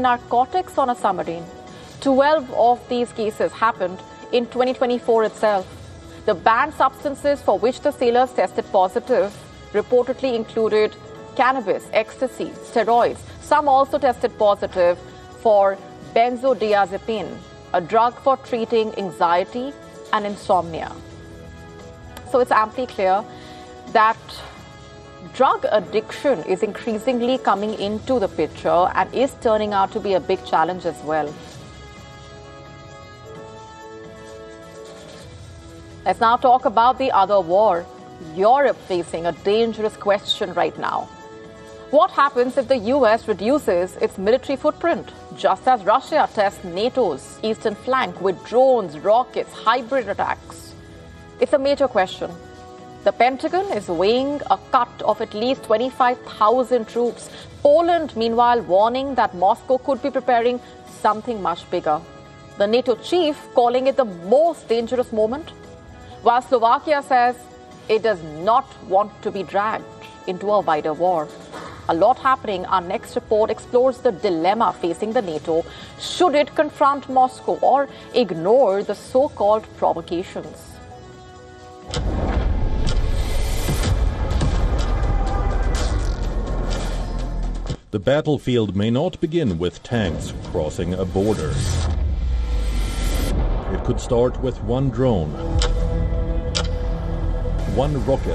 using narcotics on a submarine. 12 of these cases happened in 2024 itself. The banned substances for which the sailors tested positive reportedly included cannabis, ecstasy, steroids. Some also tested positive for benzodiazepine, a drug for treating anxiety and insomnia. So it's amply clear that drug addiction is increasingly coming into the picture and is turning out to be a big challenge as well. Let's now talk about the other war. Europe facing a dangerous question right now. What happens if the US reduces its military footprint, just as Russia tests NATO's eastern flank with drones, rockets, hybrid attacks? It's a major question. The Pentagon is weighing a cut of at least 25,000 troops. Poland, meanwhile, warning that Moscow could be preparing something much bigger. The NATO chief calling it the most dangerous moment, while Slovakia says it does not want to be dragged into a wider war. A lot happening. Our next report explores the dilemma facing the NATO. Should it confront Moscow or ignore the so-called provocations? The battlefield may not begin with tanks crossing a border. It could start with one drone, one rocket,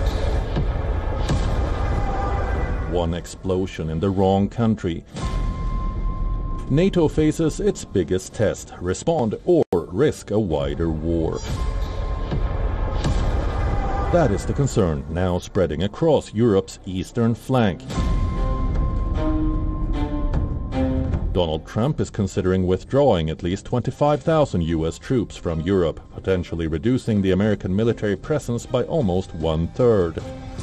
one explosion in the wrong country. NATO faces its biggest test: respond or risk a wider war. That is the concern now spreading across Europe's eastern flank. Donald Trump is considering withdrawing at least 25,000 US troops from Europe, potentially reducing the American military presence by almost one-third.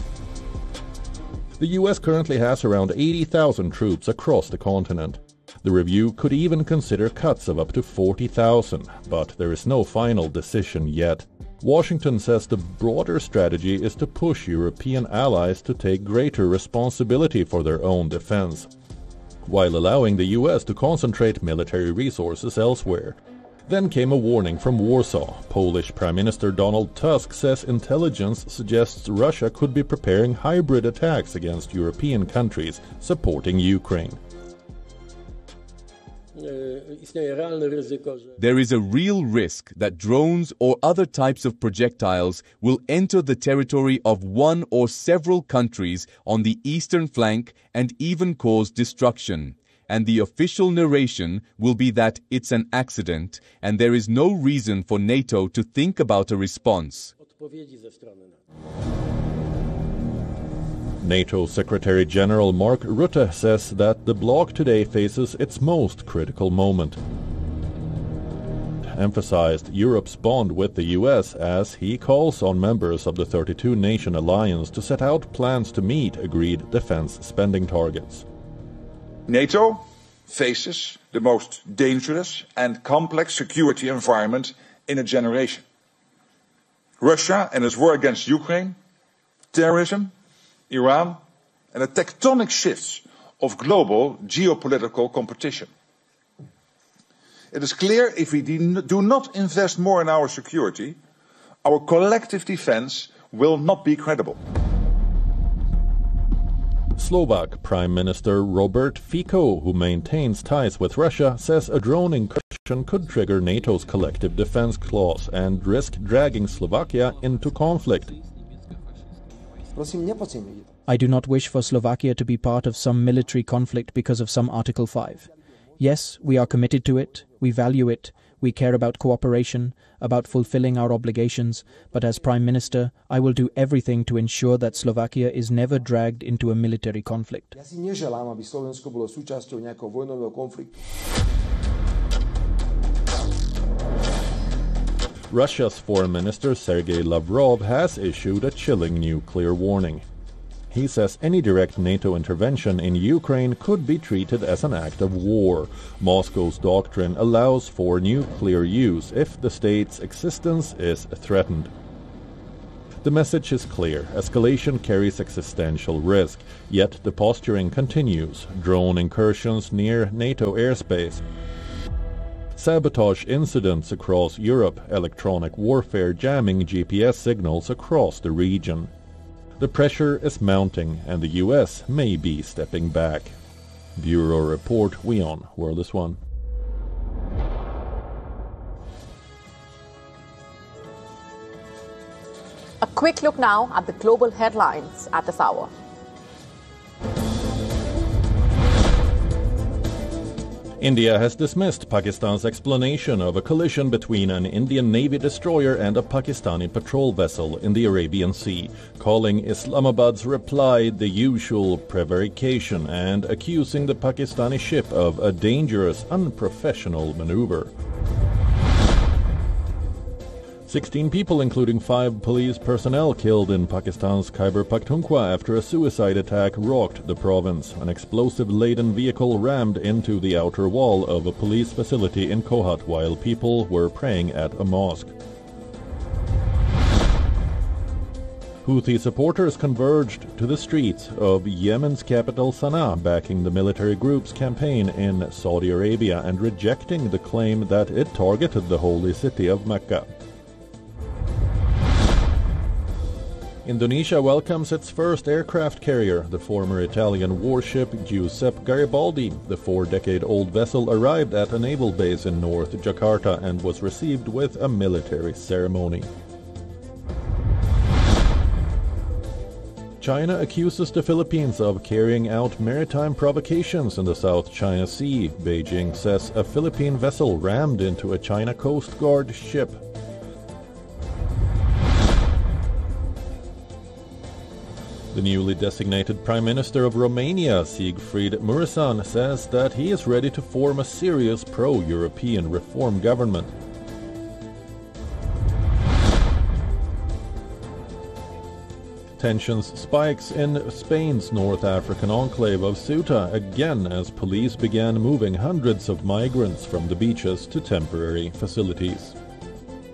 The US currently has around 80,000 troops across the continent. The review could even consider cuts of up to 40,000, but there is no final decision yet. Washington says the broader strategy is to push European allies to take greater responsibility for their own defense, while allowing the US to concentrate military resources elsewhere. Then came a warning from Warsaw. Polish Prime Minister Donald Tusk says intelligence suggests Russia could be preparing hybrid attacks against European countries supporting Ukraine. There is a real risk that drones or other types of projectiles will enter the territory of one or several countries on the eastern flank and even cause destruction. And the official narration will be that it's an accident and there is no reason for NATO to think about a response. NATO Secretary General Mark Rutte says that the bloc today faces its most critical moment. Emphasized Europe's bond with the US as he calls on members of the 32-nation alliance to set out plans to meet agreed defense spending targets. NATO faces the most dangerous and complex security environment in a generation. Russia and its war against Ukraine, terrorism, Iran, and the tectonic shifts of global geopolitical competition. It is clear if we do not invest more in our security, our collective defense will not be credible. Slovak Prime Minister Robert Fico, who maintains ties with Russia, says a drone incursion could trigger NATO's collective defense clause and risk dragging Slovakia into conflict. I do not wish for Slovakia to be part of some military conflict because of some Article 5. Yes, we are committed to it, we value it, we care about cooperation, about fulfilling our obligations, but as Prime Minister, I will do everything to ensure that Slovakia is never dragged into a military conflict. Russia's Foreign Minister Sergei Lavrov has issued a chilling nuclear warning. He says any direct NATO intervention in Ukraine could be treated as an act of war. Moscow's doctrine allows for nuclear use if the state's existence is threatened. The message is clear. Escalation carries existential risk, yet the posturing continues. Drone incursions near NATO airspace, sabotage incidents across Europe, electronic warfare jamming GPS signals across the region. The pressure is mounting, and the US may be stepping back. Bureau Report, WION, World is One. A quick look now at the global headlines at this hour. India has dismissed Pakistan's explanation of a collision between an Indian Navy destroyer and a Pakistani patrol vessel in the Arabian Sea, calling Islamabad's reply the usual prevarication and accusing the Pakistani ship of a dangerous, unprofessional maneuver. 16 people, including 5 police personnel, killed in Pakistan's Khyber Pakhtunkhwa after a suicide attack rocked the province. An explosive-laden vehicle rammed into the outer wall of a police facility in Kohat while people were praying at a mosque. Houthi supporters converged to the streets of Yemen's capital Sana'a, backing the military group's campaign in Saudi Arabia and rejecting the claim that it targeted the holy city of Mecca. Indonesia welcomes its first aircraft carrier, the former Italian warship Giuseppe Garibaldi. The 4-decade-old vessel arrived at a naval base in North Jakarta and was received with a military ceremony. China accuses the Philippines of carrying out maritime provocations in the South China Sea. Beijing says a Philippine vessel rammed into a China Coast Guard ship. The newly designated Prime Minister of Romania, Siegfried Mureșan, says that he is ready to form a serious pro-European reform government. Tensions spikes in Spain's North African enclave of Ceuta again as police began moving hundreds of migrants from the beaches to temporary facilities.